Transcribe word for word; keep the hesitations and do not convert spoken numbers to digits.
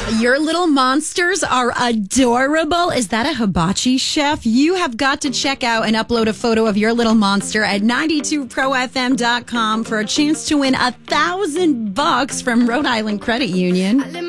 Your little monsters are adorable. Is that a hibachi chef? You have got to check out and upload a photo of your little monster at ninety-two pro f m dot com for a chance to win a thousand bucks from Rhode Island Credit Union.